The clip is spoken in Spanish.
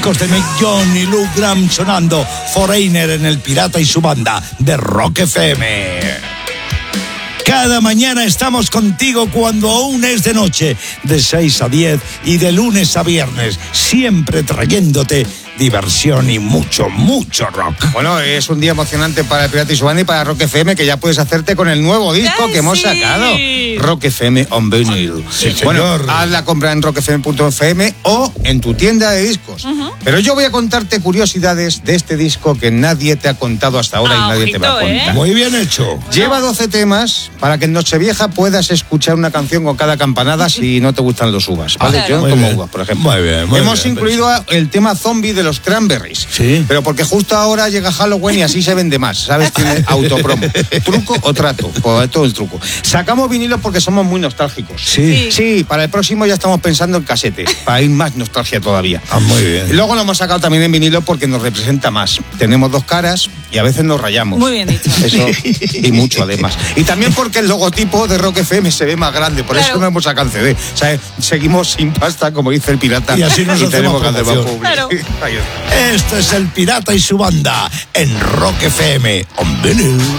discos de Mick Jones y Lou Gramm sonando. Foreigner en El Pirata y su banda de Rock FM. Cada mañana estamos contigo cuando aún es de noche, de 6 a 10 y de lunes a viernes, siempre trayéndote diversión y mucho, mucho rock. Bueno, es un día emocionante para El Pirata y su banda y para Rock FM, que ya puedes hacerte con el nuevo disco que hemos sacado. Rock FM on Vinyl. Sí, bueno, señor. haz la compra en rockfm.fm o en tu tienda de discos. Pero yo voy a contarte curiosidades de este disco que nadie te ha contado hasta ahora y nadie te va a contar. Muy bien hecho. Lleva 12 temas para que en Nochevieja puedas escuchar una canción con cada campanada si no te gustan los uvas, ¿vale? Yo no tomo uvas, por ejemplo. Muy bien, muy Hemos bien, incluido el tema Zombie de los Cranberries. Sí. Pero porque justo ahora llega Halloween y así se vende más, ¿sabes? Tiene autopromo. ¿Truco o trato? Pues todo el truco. Sacamos vinilos porque somos muy nostálgicos. Sí. Sí, para el próximo ya estamos pensando en casete, para ir más nostalgia todavía. Muy bien. Luego lo hemos sacado también en vinilo porque nos representa más. Tenemos dos caras y a veces nos rayamos. Muy bien dicho. Eso, y mucho además. Y también porque el logotipo de Rock FM se ve más grande, por eso no hemos sacado el CD. O sea, seguimos sin pasta, como dice el pirata. Y así nos tenemos que hacemos hacer más promoción. público. Claro. Ahí está. Este es El Pirata y su banda en Rock FM on Vinyl.